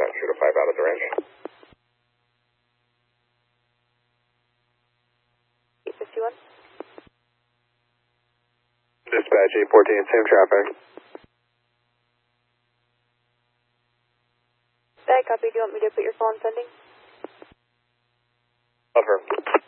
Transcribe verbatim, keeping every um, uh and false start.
Shooter five out of the range. eight fifty-one. Dispatch eight fourteen, same traffic. Bad copy, do you want me to put your call on sending? Over.